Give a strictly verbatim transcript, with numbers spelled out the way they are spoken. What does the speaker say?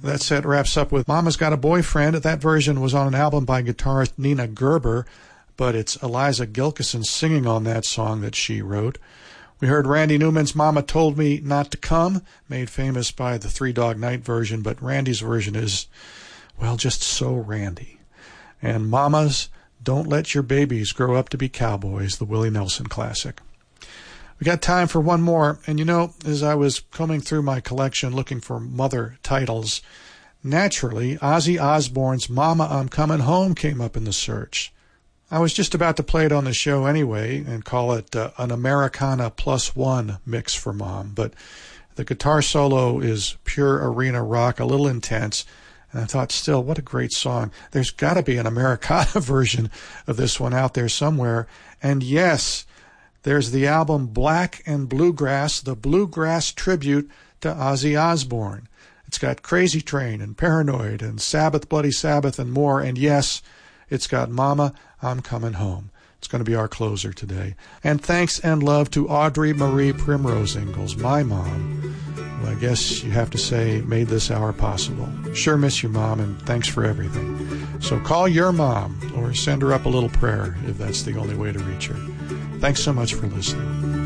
That set wraps up with Mama's Got a Boyfriend. That version was on an album by guitarist Nina Gerber, but it's Eliza Gilkison singing on that song that she wrote. We heard Randy Newman's Mama Told Me Not to Come, made famous by the Three Dog Night version, but Randy's version is, well, just so Randy. And Mama's Don't Let Your Babies Grow Up to Be Cowboys, the Willie Nelson classic. We got time for one more, and you know, as I was combing through my collection looking for mother titles, naturally, Ozzy Osbourne's Mama, I'm Coming Home came up in the search. I was just about to play it on the show anyway and call it uh, an Americana plus one mix for Mom, but the guitar solo is pure arena rock, a little intense, and I thought, still, what a great song. There's got to be an Americana version of this one out there somewhere, and yes, there's the album Black and Bluegrass, the bluegrass tribute to Ozzy Osbourne. It's got Crazy Train and Paranoid and Sabbath, Bloody Sabbath and more. And yes, it's got Mama, I'm Coming Home. It's going to be our closer today. And thanks and love to Audrey Marie Primrose Ingalls, my mom, who I guess you have to say made this hour possible. Sure miss your mom, and thanks for everything. So call your mom or send her up a little prayer if that's the only way to reach her. Thanks so much for listening.